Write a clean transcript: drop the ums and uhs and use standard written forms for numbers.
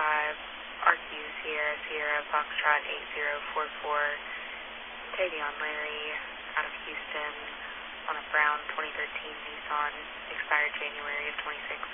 RQ Sierra Sierra Foxtrot 8044, Tavion Larry out of Houston on a brown 2013 Nissan, expired January of 26.